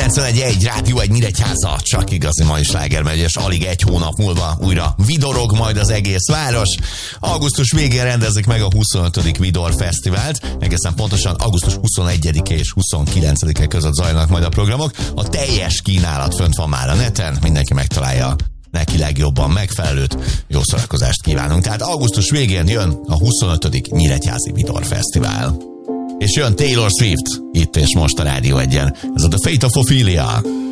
91.1 Rádió egy Nyíregyháza, csak igazi mai slágermegy, és alig egy hónap múlva újra vidorog majd az egész város. Augusztus végén rendezik meg a 25. Vidor Fesztivált, egészen pontosan augusztus 21-e és 29-e között zajlanak majd a programok. A teljes kínálat fönt van már a neten, mindenki megtalálja neki legjobban megfelelőt, jó szórakozást kívánunk. Tehát augusztus végén jön a 25. Nyíregyházi Vidor Fesztivál. És jön Taylor Swift, itt és most a Rádió 1-en. Ez a The Fate of Ophelia.